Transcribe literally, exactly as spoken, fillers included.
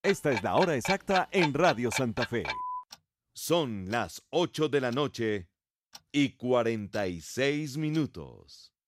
Esta es la hora exacta en Radio Santa Fe. Son las ocho de la noche y cuarenta y seis minutos.